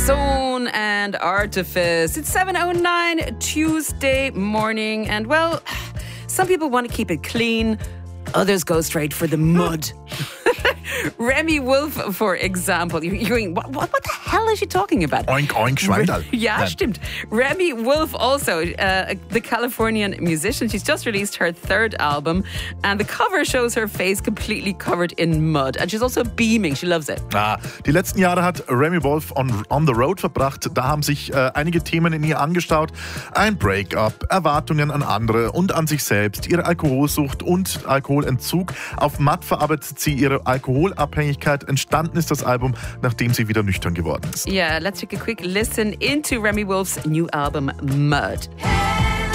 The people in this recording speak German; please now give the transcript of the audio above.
Zone and Artifice. It's 7:09 Tuesday morning, and well, some people want to keep it clean, others go straight for the mud. Remi Wolf, for example. You're going, what the hell is she talking about? Oink, oink, Schweindel. Ja, stimmt. Remi Wolf also, the Californian musician. She's just released her third album, and the cover shows her face completely covered in mud. And she's also beaming. She loves it. Die letzten Jahre hat Remi Wolf on the road verbracht. Da haben sich einige Themen in ihr angestaut. Ein Break-up, Erwartungen an andere und an sich selbst, ihre Alkoholsucht und Alkoholentzug. Auf Mud verarbeitet sie ihre Alkoholabhängigkeit. Entstanden ist das Album, nachdem sie wieder nüchtern geworden ist. Yeah, let's take a quick listen into Remi Wolf's new album, Mud.